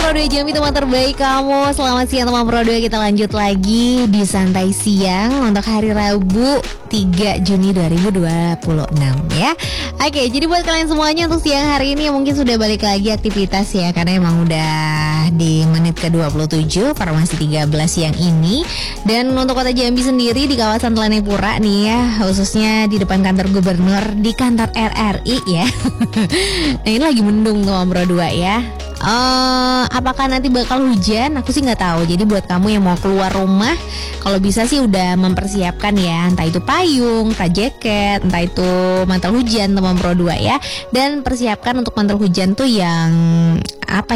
Pro 2 Jambi, teman terbaik kamu. Selamat siang teman Pro 2. Kita lanjut lagi di Santai Siang untuk hari Rabu 3 Juni 2026 ya. Oke, jadi buat kalian semuanya untuk siang hari ini mungkin sudah balik lagi aktivitas ya, karena emang udah di menit ke-27 farmasi 13 siang ini. Dan untuk kota Jambi sendiri di kawasan Telanepura nih ya, khususnya di depan kantor gubernur, di kantor RRI ya. Nah ini lagi mendung tuh Bro 2 ya. Apakah nanti bakal hujan? Aku sih nggak tahu. Jadi buat kamu yang mau keluar rumah, kalau bisa sih udah mempersiapkan ya, entah itu payung, entah jaket, entah itu mantel hujan teman Pro 2 ya. Dan persiapkan untuk mantel hujan tuh yang apa